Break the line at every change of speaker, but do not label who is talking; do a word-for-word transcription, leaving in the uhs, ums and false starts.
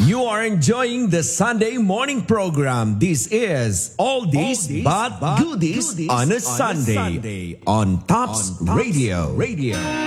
You are enjoying the Sunday morning program. This is Oldies,
Oldies
but
but
Goodies,
Goodies
on a
on a
Sunday,
Sunday
on Tops,
on Tops
Radio.
Radio.